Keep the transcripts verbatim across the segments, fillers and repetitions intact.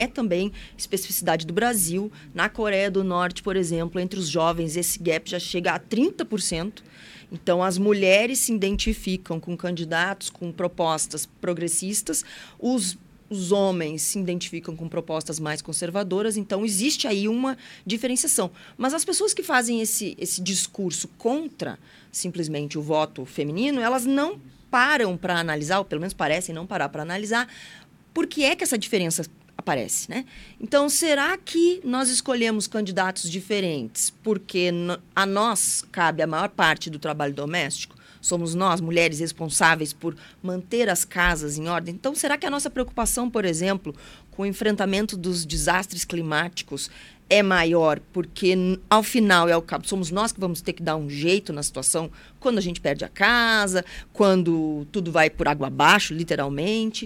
é também especificidade do Brasil. Na Coreia do Norte, por exemplo, entre os jovens, esse gap já chega a trinta por cento. Então, as mulheres se identificam com candidatos com propostas progressistas, os, os homens se identificam com propostas mais conservadoras. Então, existe aí uma diferenciação. Mas as pessoas que fazem esse, esse discurso contra simplesmente o voto feminino, elas não param para analisar, ou pelo menos parecem não parar para analisar, por que é que essa diferença aparece, né? Então, será que nós escolhemos candidatos diferentes porque a nós cabe a maior parte do trabalho doméstico? Somos nós, mulheres, responsáveis por manter as casas em ordem? Então, será que a nossa preocupação, por exemplo, com o enfrentamento dos desastres climáticos é maior porque, ao final e ao cabo, somos nós que vamos ter que dar um jeito na situação quando a gente perde a casa, quando tudo vai por água abaixo, literalmente?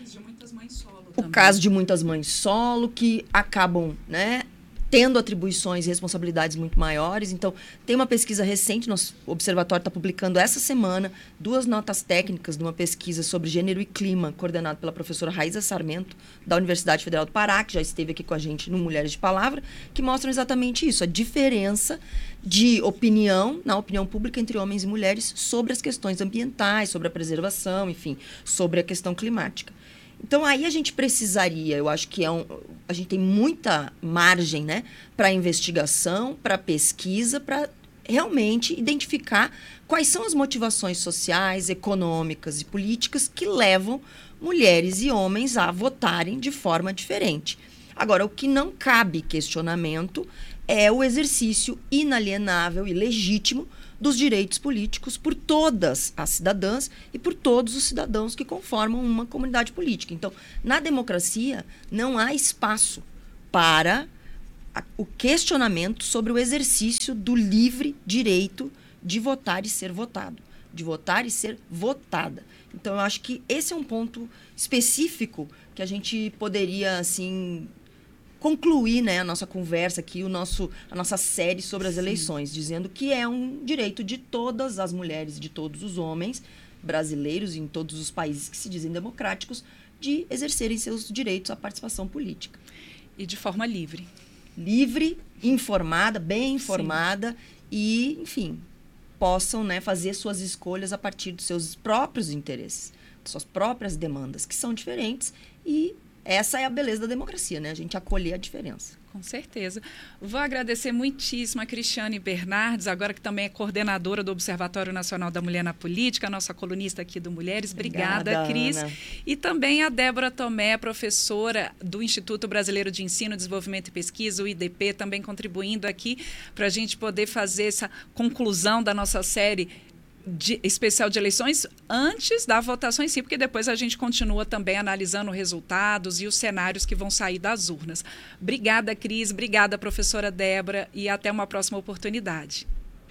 O caso de muitas mães solo que acabam, né, tendo atribuições e responsabilidades muito maiores. Então, tem uma pesquisa recente, nosso observatório está publicando essa semana duas notas técnicas de uma pesquisa sobre gênero e clima, coordenada pela professora Raíza Sarmento, da Universidade Federal do Pará, que já esteve aqui com a gente no Mulheres de Palavra, que mostram exatamente isso, a diferença de opinião, na opinião pública, entre homens e mulheres sobre as questões ambientais, sobre a preservação, enfim, sobre a questão climática. Então, aí a gente precisaria, eu acho que é um, a gente tem muita margem, né, para investigação, para pesquisa, para realmente identificar quais são as motivações sociais, econômicas e políticas que levam mulheres e homens a votarem de forma diferente. Agora, o que não cabe questionamento é o exercício inalienável e legítimo dos direitos políticos por todas as cidadãs e por todos os cidadãos que conformam uma comunidade política. Então, na democracia, não há espaço para a, o questionamento sobre o exercício do livre direito de votar e ser votado, de votar e ser votada. Então, eu acho que esse é um ponto específico que a gente poderia, assim, concluir, né, a nossa conversa aqui, o nosso, a nossa série sobre as Sim. eleições, dizendo que é um direito de todas as mulheres, de todos os homens brasileiros e em todos os países que se dizem democráticos, de exercerem seus direitos à participação política. E de forma livre. Livre, informada, bem informada Sim. e, enfim, possam, né, fazer suas escolhas a partir dos seus próprios interesses, suas próprias demandas, que são diferentes, e essa é a beleza da democracia, né? A gente acolher a diferença. Com certeza. Vou agradecer muitíssimo a Cristiane Bernardes, agora que também é coordenadora do Observatório Nacional da Mulher na Política, nossa colunista aqui do Mulheres. Obrigada, Obrigada Cris. Ana. E também a Débora Tomé, professora do Instituto Brasileiro de Ensino, Desenvolvimento e Pesquisa, o I D P, também contribuindo aqui para a gente poder fazer essa conclusão da nossa série De, especial de eleições antes da votação em si, porque depois a gente continua também analisando resultados e os cenários que vão sair das urnas. Obrigada, Cris, obrigada, professora Débora, e até uma próxima oportunidade.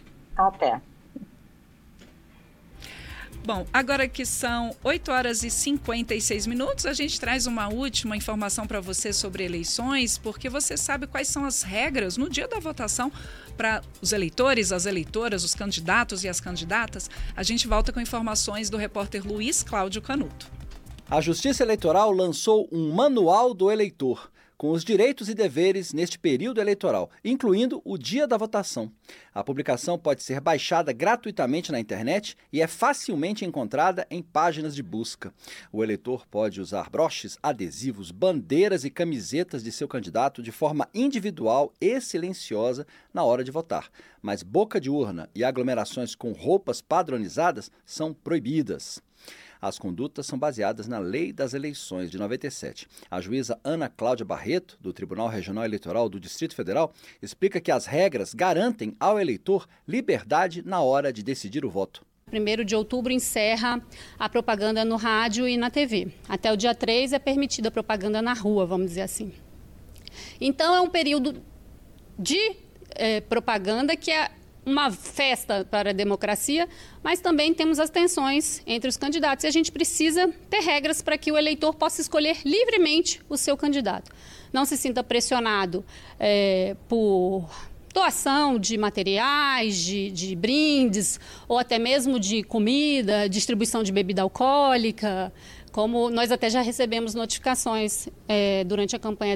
Até. Bom, agora que são oito horas e cinquenta e seis minutos, a gente traz uma última informação para você sobre eleições, porque você sabe quais são as regras no dia da votação para os eleitores, as eleitoras, os candidatos e as candidatas. A gente volta com informações do repórter Luiz Cláudio Canuto. A Justiça Eleitoral lançou um Manual do Eleitor, com os direitos e deveres neste período eleitoral, incluindo o dia da votação. A publicação pode ser baixada gratuitamente na internet e é facilmente encontrada em páginas de busca. O eleitor pode usar broches, adesivos, bandeiras e camisetas de seu candidato de forma individual e silenciosa na hora de votar, mas boca de urna e aglomerações com roupas padronizadas são proibidas. As condutas são baseadas na Lei das Eleições de noventa e sete. A juíza Ana Cláudia Barreto, do Tribunal Regional Eleitoral do Distrito Federal, explica que as regras garantem ao eleitor liberdade na hora de decidir o voto. primeiro de outubro encerra a propaganda no rádio e na T V. Até o dia três é permitida a propaganda na rua, vamos dizer assim. Então é um período de eh, propaganda que é uma festa para a democracia, mas também temos as tensões entre os candidatos. E a gente precisa ter regras para que o eleitor possa escolher livremente o seu candidato. Não se sinta pressionado é, por doação de materiais, de, de brindes, ou até mesmo de comida, distribuição de bebida alcoólica, como nós até já recebemos notificações é, durante a campanha